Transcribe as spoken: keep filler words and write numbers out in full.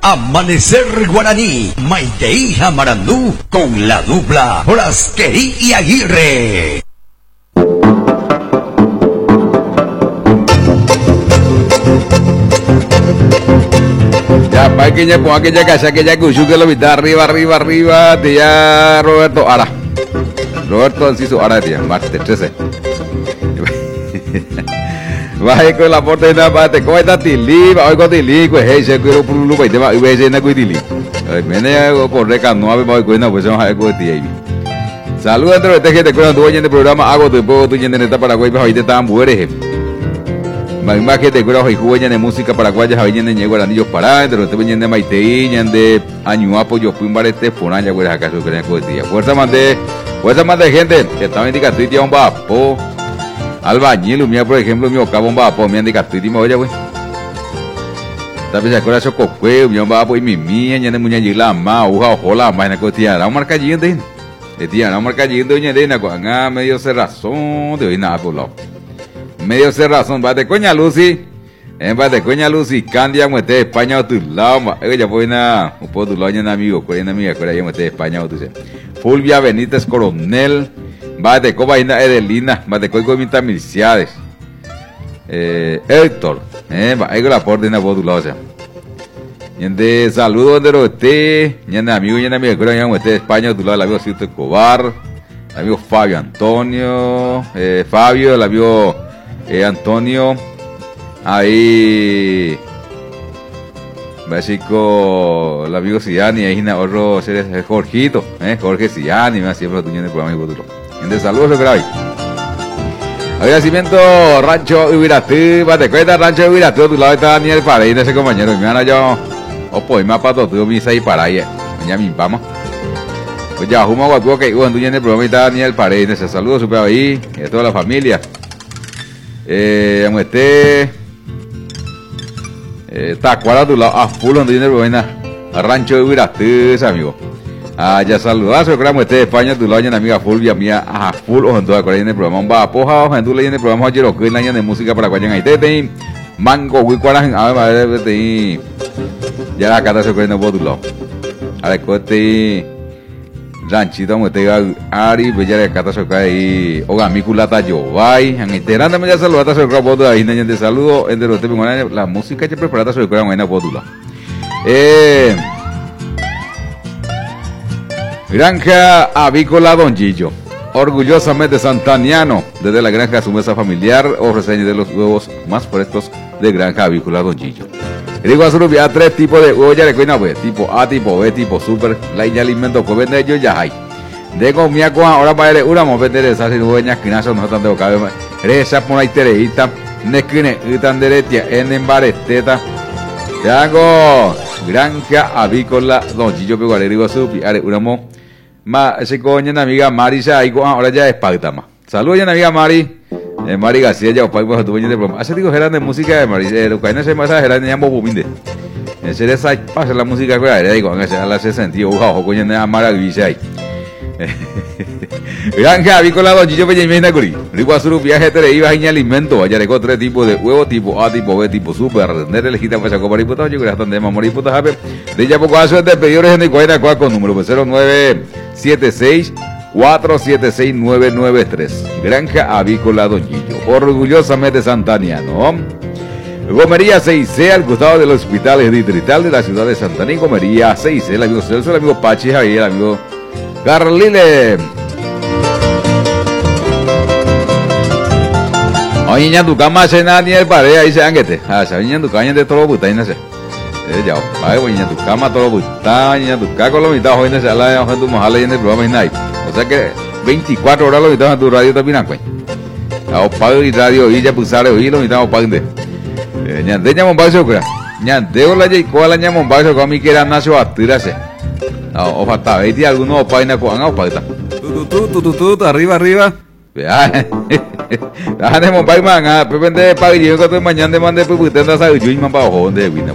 Amanecer Guaraní, Maitei Jamarandú, con la dupla Brasquerí y Aguirre. Ya, para que ya ponga aquella casa, aquella cuchu que lo viste arriba, arriba, arriba, de ya Roberto Ara. Roberto Enciso Ara, tía, martes trece. Baik con la porta na bate ko ita tili ba ko tili ko he se ko pulu ba ite ba we se na ko tili mene ko reka no ave ba ko na pues ha ko ti ahí. Saludos a esta gente que nos dueña del programa hago de poco tu gente neta Paraguay ba ite tan buere. Más más que te creo hoy juegan de música paraguaya habiendo en Guaraní ellos para entre los tenían de Maitei de Añuapo yo fui un bar este Fonalla güey acá yo creo que día. Fuerza más de fuerza más de gente que estaba indicando y un vapo albañil, mía por ejemplo, mi ocavo va a poner de cartito oye güey. Tapi se acuerda choco cueo, mi va a poner mi mía, ya de muñeca la ma, uja ojo la ma, na cotia, la marca yendo, de tía, la marca yendo, ya de na cuanga medio cerrazón, de hoy nada por lo. Medio cerrazón, va de coña Lucy, en va de coña Lucy, Candia muete España o tu lado, ella fue na, un poco tu lado ya amigo, coña amiga, coña ya muete España o tu se. Fulvia Benítez Coronel. Va de coba ina Edelina, va de coigo minta miliciades. Eh, Héctor, eh, va a la porta na bodulosa. Yende saludo de rote, yende amigo, yende amigo, creo que este España, tu lado el amigo Cito Escobar, el amigo Fabio Antonio, eh, Fabio, el amigo eh, Antonio, ahí básico, el amigo Ciani, ahí na otro ser Jorgito, eh, Jorge Ciani, me siempre tu yende programa y bodulo. De saludos, Gray. Agradecimiento, Rancho Ubiratú, bate cuenta, Rancho Ubiratú, tu lado está Daniel Paredes, ese compañero, y me van a yo, o pues, me ha pasado todo, mi seis para ahí, ya mi vamos. Pues ya, Juma Guatuo, que cuando viene el programa está Daniel Paredes, ese saludo, super ahí, y a toda la familia. Eh, como este, eh, Tacuara, tu lado, a full, donde viene el programa, Rancho Ubiratú, ese amigo. Ah, ya saludazo, yo creo que este de España, tu lo una amiga Fulvia mía, a full, ojo, en toda Corea en el programa, un va, poja, ojo, en tu leyenda el programa, ayer, que en la de música para Guayán, ahí te, mango, huicuaras, a ver, te, ya la cata se cree en el bótulo. A ver, cote, ranchito, como te diga, Ari, pues ya la cata se cree ahí, oga, mi culata, yo, bye, en este grande, me ya saludata, se cree bótulo, ahí, de saludo, entre los temas, la música que preparada se cree en el bótulo. Eh, Granja Avícola Don Gillo, orgullosamente santaniano, desde la granja a su mesa familiar, ofrece de los huevos más frescos de Granja Avícola Don Gillo. Y digo a su rubia, tres tipos de huevos ya le cuina, pues, tipo A, tipo B, tipo super, la iña alimento que vende ellos ya hay. De comida con ahora para él, una mujer de esas y dueñas que no están de boca, reza por ahí tereita, nesquine, y tan derecha, en embareteta. Te hago Granja Avícola Don Gillo, pero le digo a su rubia, una mujer. Ma, ese coño en amiga Mari se ahí ahora ya es pauta más. Saludos en amiga Mari, eh, Mari García ya opa pues tu de broma. Hace digo geran de música de Mari, eh, lo que no se más geran de ambo buminde. Ese de esa pasa la música que era digo, en ese la hace sentido, uja, o coño de maravilla ahí. Granja Avícola Don Gillo Peña Curi. Rico Azul viaje te iba en alimento, allá le tres tipos de huevo, tipo A, tipo B, tipo super, de legita pues a comer diputado, yo creo que están de mamor diputado, de ya poco hace de pedidos en el cuarenta con número cero nueve siete seis cuatro siete seis nueve nueve tres. Granja Avícola Don Gillo, orgullosamente santaniano. Gomería seis C al costado del hospital distrital de la ciudad de Santana y Gomería seis C, el amigo Celso, el amigo Pachi, Javier, el amigo Carlile. Oye, ya tu cama se nada ni el pared ahí se anguete. Ah, se viene tu caña de todo lo puta y no sé. Eh, ya, vaya, oye, tu cama todo lo puta, ya tu caco lo mitad hoy no se habla de tu mojala y en el programa y nada. O sea que veinticuatro horas lo mitad en tu radio también, güey. Ya, pago y radio y ya pusare hoy lo mitad pago de. Eh, ya de llamón bajo, güey. Ya de la ya cuál la llamón bajo con mi que era nacio a tirarse. O falta, veis alguno paina con agua, paita. Tu tu tu tu tu arriba arriba. Déjame montar man, ah, pues vende para yo que estoy mañana de mande pues usted anda sabe yo y man para ojo de